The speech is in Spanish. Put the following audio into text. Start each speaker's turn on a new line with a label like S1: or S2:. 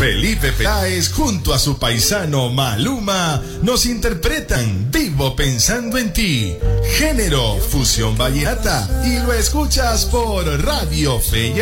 S1: Felipe Peláez junto a su paisano Maluma nos interpretan Vivo pensando en ti, género fusión vallenata, y lo escuchas por Radio Fe y